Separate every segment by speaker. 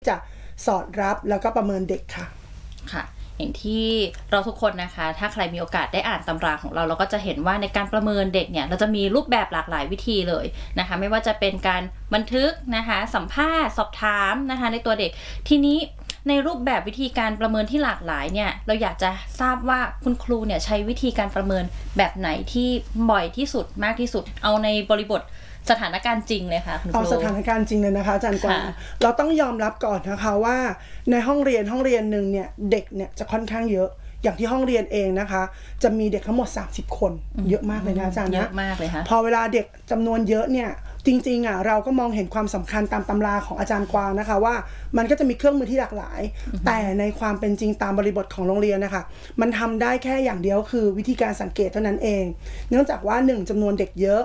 Speaker 1: จะสอดรับแล้วก็ประเมินเด็กค่ะ
Speaker 2: ค่ะอย่างที่เราทุกคนนะคะถ้าใครมีโอกาสได้อ่านตำราของเราก็จะเห็นว่าในการประเมินเด็กเนี่ยเราจะมีรูปแบบหลากหลายวิธีเลยนะคะไม่ว่าจะเป็นการบันทึกนะคะสัมภาษณ์สอบถามนะคะในตัวเด็กทีนี้ในรูปแบบวิธีการประเมินที่หลากหลายเนี่ยเราอยากจะทราบว่าคุณครูเนี่ยใช้วิธีการประเมินแบบไหนที่บ่อยที่สุดมากที่สุดเอาในบริบทสถานการณ์จริงเลยค่ะคุณครู
Speaker 1: เอาสถานการณ์จริงเลยนะคะอาจารย์กวางเราต้องยอมรับก่อนนะคะว่าในห้องเรียนหนึ่งเนี่ยเด็กเนี่ยจะค่อนข้างเยอะอย่างที่ห้องเรียนเองนะคะจะมีเด็กทั้งหมด30คนเยอะมากเลยนะอาจารย์นะ
Speaker 2: เยอะมากเลยค่ะ
Speaker 1: พอเวลาเด็กจำนวนเยอะเนี่ยจริงๆเราก็มองเห็นความสำคัญตามตำราของอาจารย์กวางนะคะว่ามันก็จะมีเครื่องมือที่หลากหลายแต่ในความเป็นจริงตามบริบทของโรงเรียนนะคะมันทำได้แค่อย่างเดียวคือวิธีการสังเกตเท่านั้นเองเนื่องจากว่า1จำนวนเด็กเยอะ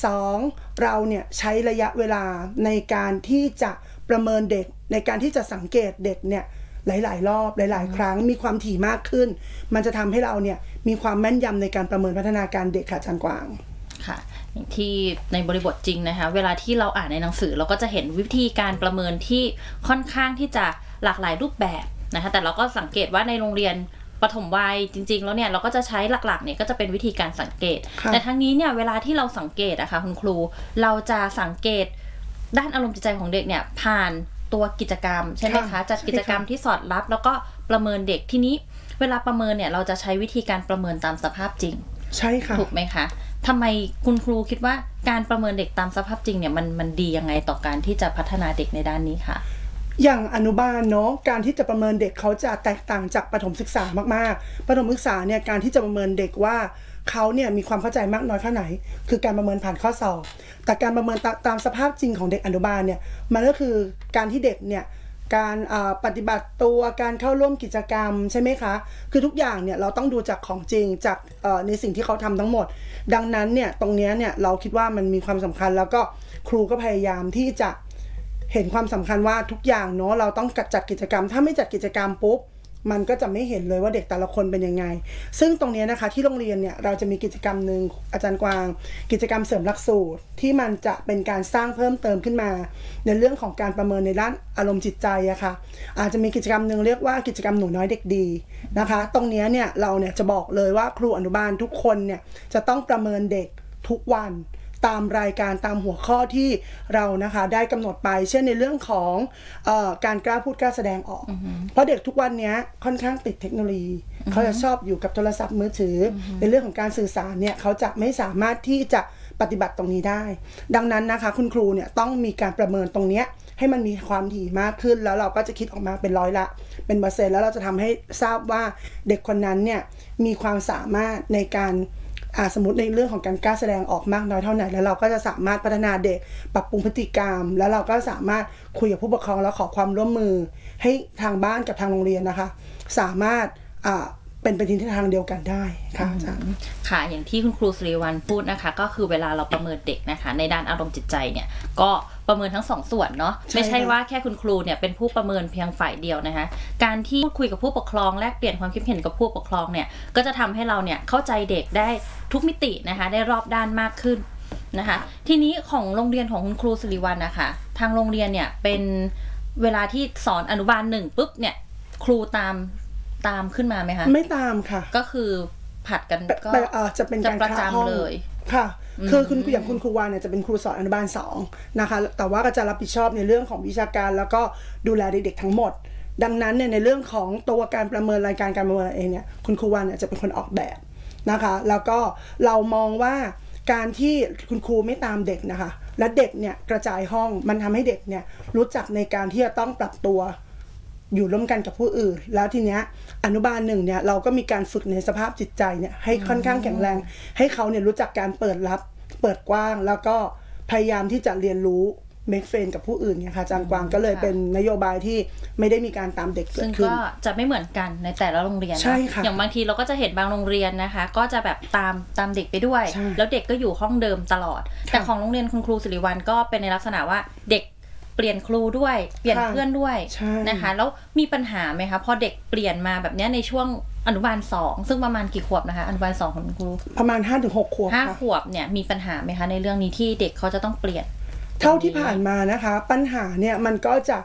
Speaker 1: 2เราเนี่ยใช้ระยะเวลาในการที่จะประเมินเด็กในการที่จะสังเกตเด็กเนี่ยหลายๆรอบหลายๆครั้งมีความถี่มากขึ้นมันจะทำให้เราเนี่ยมีความแม่นยำในการประเมินพัฒนาการเด็กค่ะอาจารย์กวาง
Speaker 2: ค่ะที่ในบริบทจริงนะคะเวลาที่เราอ่านในหนังสือเราก็จะเห็นวิธีการประเมินที่ค่อนข้างที่จะหลากหลายรูปแบบนะคะแต่เราก็สังเกตว่าในโรงเรียนปฐมวัยจริงๆแล้วเนี่ยเราก็จะใช้หลักๆเนี่ยก็จะเป็นวิธีการสังเกตแต่ทั้งนี้เนี่ยเวลาที่เราสังเกตอะค่ะคุณครูเราจะสังเกตด้านอารมณ์จิตใจของเด็กเนี่ยผ่านตัวกิจกรรมใช่ไหมคะจัดกิจกรรมที่สอดรับแล้วก็ประเมินเด็กทีนี้เวลาประเมินเนี่ยเราจะใช้วิธีการประเมินตามสภาพจริง
Speaker 1: ใช่ค่ะ
Speaker 2: ถูกไหมคะทำไมคุณครูคิดว่าการประเมินเด็กตามสภาพจริงเนี่ยมันดียังไงต่อการที่จะพัฒนาเด็กในด้านนี้คะ
Speaker 1: อย่างอนุบาลเนาะการที่จะประเมินเด็กเขาจะแตกต่างจากประถมศึกษามากๆประถมศึกษาเนี่ยการที่จะประเมินเด็กว่าเขาเนี่ยมีความเข้าใจมากน้อยแค่ไหนคือการประเมินผ่านข้อสอบแต่การประเมินตามสภาพจริงของเด็กอนุบาลเนี่ยมันก็คือการที่เด็กเนี่ยการปฏิบัติตัวการเข้าร่วมกิจกรรมใช่ไหมคะคือทุกอย่างเนี่ยเราต้องดูจากของจริงจากในสิ่งที่เขาทำทั้งหมดดังนั้นเนี่ยตรงนี้เนี่ยเราคิดว่ามันมีความสำคัญแล้วก็ครูก็พยายามที่จะเห็นความสำคัญว่าทุกอย่างเนาะเราต้องจัดกิจกรรมถ้าไม่จัดกิจกรรมปุ๊บมันก็จะไม่เห็นเลยว่าเด็กแต่ละคนเป็นยังไงซึ่งตรงนี้นะคะที่โรงเรียนเนี่ยเราจะมีกิจกรรมหนึ่งอาจารย์กวางกิจกรรมเสริมหลักสูตรที่มันจะเป็นการสร้างเพิ่มเติมขึ้นมาในเรื่องของการประเมินในด้านอารมณ์จิตใจอะค่ะอาจจะมีกิจกรรมหนึ่งเรียกว่ากิจกรรมหนูน้อยเด็กดีนะคะตรงนี้เนี่ยเราเนี่ยจะบอกเลยว่าครูอนุบาลทุกคนเนี่ยจะต้องประเมินเด็กทุกวันตามรายการตามหัวข้อที่เรานะคะได้กำหนดไปเช่นในเรื่องของการกล้าพูดกล้าแสดงออกเพราะเด็กทุกวันนี้ค่อนข้างติดเทคโนโลยีเขาจะชอบอยู่กับโทรศัพท์มือถือในเรื่องของการสื่อสารเนี่ยเขาจะไม่สามารถที่จะปฏิบัติตรงนี้ได้ดังนั้นนะคะคุณครูเนี่ยต้องมีการประเมินตรงนี้ให้มันมีความถี่มากขึ้นแล้วเราก็จะคิดออกมาเป็นร้อยละเป็นเปอร์เซ็นต์แล้วเราจะทำให้ทราบว่าเด็กคนนั้นเนี่ยมีความสามารถในการสมมติในเรื่องของการกล้าแสดงออกมากน้อยเท่าไหร่แล้วเราก็จะสามารถพัฒนาเด็กปรับปรุงพฤติกรรมแล้วเราก็สามารถคุยกับผู้ปกครองแล้วขอความร่วมมือให้ทางบ้านกับทางโรงเรียนนะคะสามารถเป็นไปทิศทางเดียวกันได้ค่ะอาจารย์
Speaker 2: ค่ะอย่างที่คุณครูสิริวัลย์พูดนะคะก็คือเวลาเราประเมินเด็กนะคะในด้านอารมณ์จิตใจเนี่ยก็ประเมินทั้งสองส่วนเนาะไม่ใช่ว่าแค่คุณครูเนี่ยเป็นผู้ประเมินเพียงฝ่ายเดียวนะคะการที่พูดคุยกับผู้ปกครองแลกเปลี่ยนความคิดเห็นกับผู้ปกครองเนี่ยก็จะทำให้เราเนี่ยเข้าใจเด็กได้ทุกมิตินะคะได้รอบด้านมากขึ้นนะคะทีนี้ของโรงเรียนของคุณครูสิริวัลย์นะคะทางโรงเรียนเนี่ยเป็นเวลาที่สอนอนุบาล1ปุ๊บเนี่ยครูตามขึ้นมาไหมคะ
Speaker 1: ไม่ตามค่ะ
Speaker 2: ก็คือผัดกันก็
Speaker 1: จะเป็นการ
Speaker 2: ประจำเลย
Speaker 1: ค่ะคืออย่างคุณครูวานเนี่ยจะเป็นครูสอนอนุบาล2นะคะแต่ว่าก็จะรับผิดชอบในเรื่องของวิชาการแล้วก็ดูแลเด็กๆทั้งหมดดังนั้นเนี่ยในเรื่องของตัวการประเมินรายการการประเมินเองเนี่ยคุณครูวานเนี่ยจะเป็นคนออกแบบนะคะแล้วก็เรามองว่าการที่คุณครูไม่ตามเด็กนะคะและเด็กเนี่ยกระจายห้องมันทำให้เด็กเนี่ยรู้จักในการที่จะต้องปรับตัวอยู่ร่วมกันกับผู้อื่นแล้วทีเนี้ยอนุบาล1เนี่ยเราก็มีการฝึกในสภาพจิตใจเนี่ยให้ค่อนข้างแข็งแรงให้เขาเนี่ยรู้จักการเปิดรับเปิดกว้างแล้วก็พยายามที่จะเรียนรู้make friend กับผู้อื่นเนี่ยค่ะอาจารย์กวางก็เลยเป็นนโยบายที่ไม่ได้มีการตามเด็กเกิดขึ้น
Speaker 2: ซึ่งก็จะไม่เหมือนกันในแต่ละโรงเรียน
Speaker 1: ใช่ค่ะ
Speaker 2: อย่างบางทีเราก็จะเห็นบางโรงเรียนนะคะก็จะแบบตามเด็กไปด้วยแล้วเด็กก็อยู่ห้องเดิมตลอดแต่ของโรงเรียนคุณครูสิริวัลย์ก็เป็นในลักษณะว่าเด็กเปลี่ยนครูด้วยเปลี่ยนเพื่อนด้วยนะคะแล้วมีปัญหาไหมคะพอเด็กเปลี่ยนมาแบบนี้ในช่วงอนุบาล2ซึ่งประมาณกี่ขวบนะคะอนุบาล2ของคุณครู
Speaker 1: ประมาณ 5-6 ขวบ
Speaker 2: 5 ขวบเนี่ยมีปัญหาไหมคะในเรื่องนี้ที่เด็กเขาจะต้องเปลี่ยน
Speaker 1: เท่าที่ผ่านมานะคะปัญหาเนี่ยมันก็จะ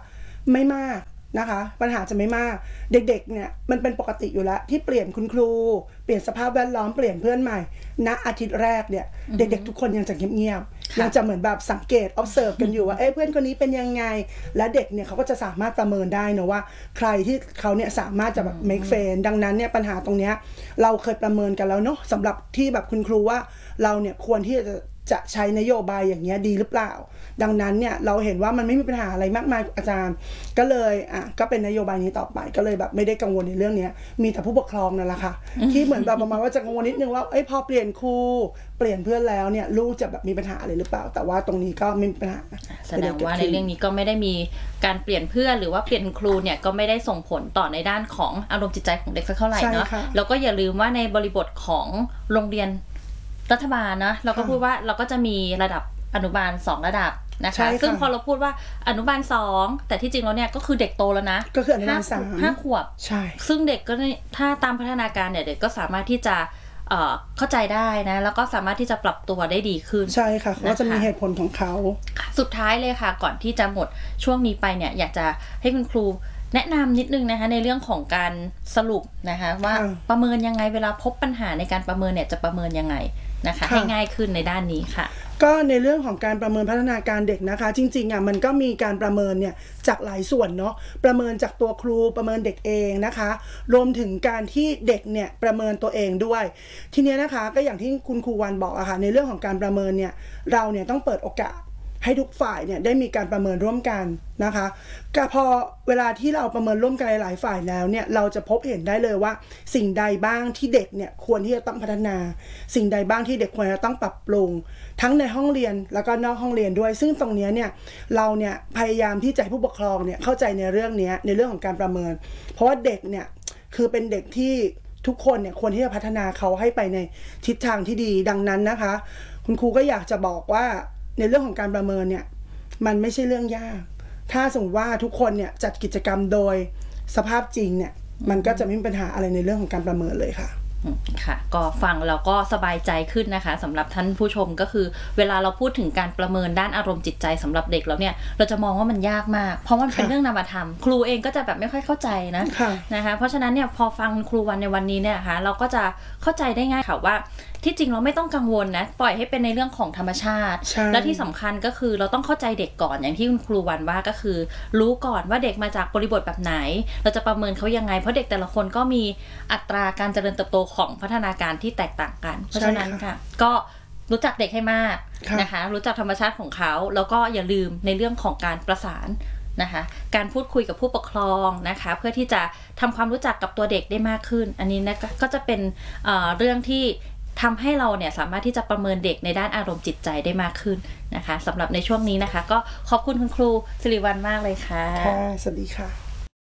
Speaker 1: ไม่มากนะคะปัญหาจะไม่มากเด็กๆเนี่ยมันเป็นปกติอยู่แล้วที่เปลี่ยนคุณครูเปลี่ยนสภาพแวดล้อมเปลี่ยนเพื่อนใหม่ณอาทิตย์แรกเนี่ยเด็กๆทุกคนยังจะเงียบๆยังจะเหมือนแบบสังเกต observe กันอยู่ว่าเพื่อนคนนี้เป็นยังไงและเด็กเนี่ยเขาก็จะสามารถประเมินได้นะว่าใครที่เขาเนี่ยสามารถจะแบบ make friend ดังนั้นเนี่ยปัญหาตรงเนี้ยเราเคยประเมินกันแล้วเนาะสำหรับที่แบบคุณครูว่าเราเนี่ยควรที่จะใช้นโยบายอย่างเงี้ยดีหรือเปล่าดังนั้นเนี่ยเราเห็นว่ามันไม่มีปัญหาอะไรมากมายอาจารย์ก็เลยก็เป็นนโยบายนี้ต่อไปก็เลยแบบไม่ได้กังวลในเรื่องนี้มีแต่ผู้ปกครองนั่นแหละค่ะที่เหมือนแบบประมาณว่าจะกังวลนิดนึงว่าพอเปลี่ยนครูเปลี่ยนเพื่อนแล้วเนี่ยลูกจะแบบมีปัญหาอะไรหรือเปล่าแต่ว่าตรงนี้ก็ไม่มีปัญหา
Speaker 2: แสดงว่าในเรื่องนี้ก็ไม่ได้มีการเปลี่ยนเพื่อนหรือว่าเปลี่ยนครูเนี่ยก็ไม่ได้ส่งผลต่อในด้านของอารมณ์จิตใจของเด็กสักเท่าไหร่เนาะแล้วก็อย่าลืมว่าในบริบทของโรงเรียนรัฐบาลนะเราก็พูดว่าเราก็จะมีระดับอนุบาล2ระดับนะคะซึ่งพอเราพูดว่าอนุบาล2แต่ที่จริงแล้วเนี่ยก็คือเด็กโตแล้วนะ
Speaker 1: ก็คืออนุบาล
Speaker 2: 5 ขวบ
Speaker 1: ใช่
Speaker 2: ซึ่งเด็กก็ถ้าตามพัฒนาการเนี่ยเด็กก็สามารถที่จะเข้าใจได้นะแล้วก็สามารถที่จะปรับตัวได้ดีขึ้น
Speaker 1: ใช่ค่ะเขาจะมีเหตุผลของเขา
Speaker 2: สุดท้ายเลยค่ะก่อนที่จะหมดช่วงนี้ไปเนี่ยอยากจะให้คุณครูแนะนำนิดนึงนะคะในเรื่องของการสรุปนะคะว่าประเมินยังไงเวลาพบปัญหาในการประเมินเนี่ยจะประเมินยังไงนะคะให้ง่ายขึ้นในด้านนี้ค่ะ
Speaker 1: ก็ในเรื่องของการประเมินพัฒนาการเด็กนะคะจริงๆมันก็มีการประเมินเนี่ยจากหลายส่วนเนาะประเมินจากตัวครูประเมินเด็กเองนะคะรวมถึงการที่เด็กเนี่ยประเมินตัวเองด้วยทีนี้นะคะก็อย่างที่คุณครูวันบอกอะค่ะในเรื่องของการประเมินเนี่ยเราเนี่ยต้องเปิดโอกาสให้ทุกฝ่ายเนี่ยได้มีการประเมินร่วมกันนะคะก็พอเวลาที่เราประเมินร่วมกันหลายฝ่ายแล้วเนี่ยเราจะพบเห็นได้เลยว่าสิ่งใดบ้างที่เด็กเนี่ยควรที่จะต้องพัฒนาสิ่งใดบ้างที่เด็กควรจะต้องปรับปรุงทั้งในห้องเรียนแล้วก็นอกห้องเรียนด้วยซึ่งตรงนี้เนี่ยเราเนี่ยพยายามที่จะให้ผู้ปกครองเนี่ยเข้าใจในเรื่องนี้ในเรื่องของการประเมินเพราะว่าเด็กเนี่ยคือเป็นเด็กที่ทุกคนเนี่ยควรที่จะพัฒนาเขาให้ไปในทิศทางที่ดีดังนั้นนะคะคุณครูก็อยากจะบอกว่าในเรื่องของการประเมินเนี่ยมันไม่ใช่เรื่องยากถ้าสมมติว่าทุกคนเนี่ยจัดกิจกรรมโดยสภาพจริงเนี่ยมันก็จะไม่มีปัญหาอะไรในเรื่องของการประเมินเลยค่ะ
Speaker 2: ค่ะก็ฟังแล้วก็สบายใจขึ้นนะคะสำหรับท่านผู้ชมก็คือเวลาเราพูดถึงการประเมินด้านอารมณ์จิตใจสำหรับเด็กแล้วเนี่ยเราจะมองว่ามันยากมากเพราะว่ามันเป็นเรื่องนามธรรมครูเองก็จะแบบไม่ค่อยเข้าใจนะคะเพราะฉะนั้นเนี่ยพอฟังครูวันในวันนี้เนี่ยนะคะเราก็จะเข้าใจได้ง่ายค่ะว่าที่จริงเราไม่ต้องกังวลนะปล่อยให้เป็นในเรื่องของธรรมชาติและที่สำคัญก็คือเราต้องเข้าใจเด็กก่อนอย่างที่คุณครูวันว่าก็คือรู้ก่อนว่าเด็กมาจากบริบทแบบไหนเราจะประเมินเขายังไงเพราะเด็กแต่ละคนก็มีอัตราการเจริญเติบโตของพัฒนาการที่แตกต่างกันเพราะฉะนั้นค่ะก็รู้จักเด็กให้มากนะคะรู้จักธรรมชาติของเขาแล้วก็อย่าลืมในเรื่องของการประสานนะคะการพูดคุยกับผู้ปกครองนะคะเพื่อที่จะทำความรู้จักกับตัวเด็กได้มากขึ้นอันนี้นะก็จะเป็นเรื่องที่ทำให้เราเนี่ยสามารถที่จะประเมินเด็กในด้านอารมณ์จิตใจได้มากขึ้นนะคะสำหรับในช่วงนี้นะคะก็ขอบคุณคุณครูสิริวัลย์มากเลยค่ะ
Speaker 1: สวัสดีค่ะ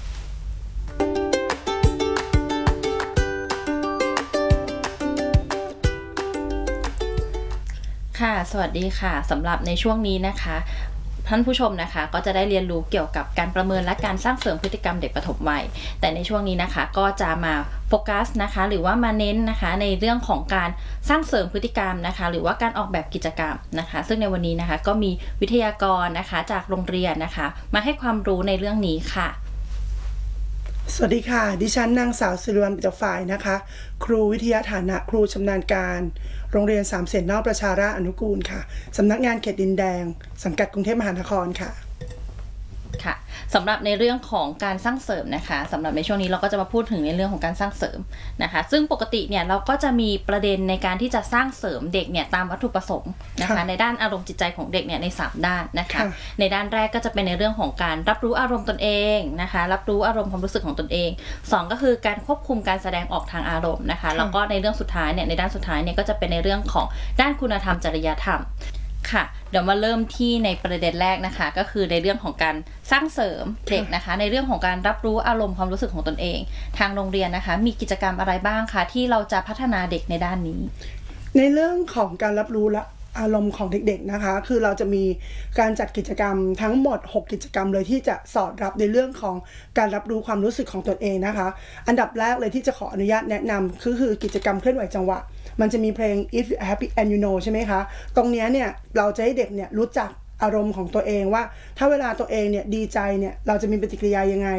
Speaker 2: ค่ะสวัสดีค่ะสำหรับในช่วงนี้นะคะท่านผู้ชมนะคะก็จะได้เรียนรู้เกี่ยวกับการประเมินและการสร้างเสริมพฤติกรรมเด็กปฐมวัยแต่ในช่วงนี้นะคะก็จะมาโฟกัสนะคะหรือว่ามาเน้นนะคะในเรื่องของการสร้างเสริมพฤติกรรมนะคะหรือว่าการออกแบบกิจกรรมนะคะซึ่งในวันนี้นะคะก็มีวิทยากรนะคะจากโรงเรียนนะคะมาให้ความรู้ในเรื่องนี้ค่ะ
Speaker 1: สวัสดีค่ะดิฉันนางสาวสิริวัลย์ปิจฝ่ายนะคะครูวิทยาฐานะครูชำนาญการโรงเรียนสามเสนนอกประชาราษฎร์อนุกูลค่ะสำนักงานเขตดินแดงสังกัดกรุงเทพมหานครค่ะ
Speaker 2: ค่ะสำหรับในเรื่องของการสร้างเสริมนะคะสำหรับในช่วงนี้เราก็จะมาพูดถึงในเรื่องของการสร้างเสริมนะคะซึ่งปกติเนี่ยเราก็จะมีประเด็นในการที่จะสร้างเสริมเด็กเนี่ยตามวัตถุประสงค์นะคะในด้านอารมณ์จิตใจของเด็กเนี่ยใน3ด้านนะคะในด้านแรกก็จะเป็นในเรื่องของการรับรู้อารมณ์ตนเองนะคะรับรู้อารมณ์ความรู้สึกของตนเอง2ก็คือการควบคุมการแสดงออกทางอารมณ์นะคะแล้วก็ในเรื่องสุดท้ายเนี่ยในด้านสุดท้ายเนี่ยก็จะเป็นในเรื่องของด้านคุณธรรมจริยธรรมค่ะเดี๋ยวมาเริ่มที่ในประเด็นแรกนะคะก็คือในเรื่องของการสร้างเสริมเด็กนะคะในเรื่องของการรับรู้อารมณ์ความรู้สึกของตนเองทางโรงเรียนนะคะมีกิจกรรมอะไรบ้างคะที่เราจะพัฒนาเด็กในด้านนี้
Speaker 1: ในเรื่องของการรับรู้และอารมณ์ของเด็กๆนะคะคือเราจะมีการจัดกิจกรรมทั้งหมด6กิจกรรมเลยที่จะสอดรับในเรื่องของการรับรู้ความรู้สึกของตนเองนะคะอันดับแรกเลยที่จะขออนุญาตแนะนำคือกิจกรรมเคลื่อนไหวจังหวะมันจะมีเพลง If You're Happy and You Know ใช่ไหมคะตรงนี้เนี่ยเราจะให้เด็กเนี่ยรู้จักอารมณ์ของตัวเองว่าถ้าเวลาตัวเองเนี่ยดีใจเนี่ยเราจะมีปฏิกิริยายังไง